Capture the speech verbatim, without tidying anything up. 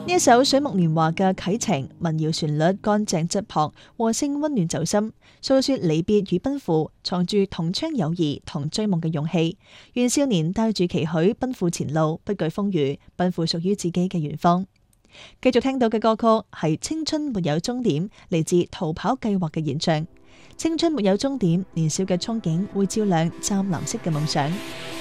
呢一首水木年華嘅啟程，民謠旋律乾淨質樸，和聲溫暖走心，訴說離別與奔赴，藏住同窗友誼同追夢嘅勇氣。願少年帶住期許奔赴前路，不懼風雨，奔赴屬於自己嘅遠方。繼續聽到嘅歌曲係《青春沒有終點》，嚟自逃跑計劃嘅演唱。青春沒有終點，年少嘅憧憬會照亮湛藍色嘅夢想。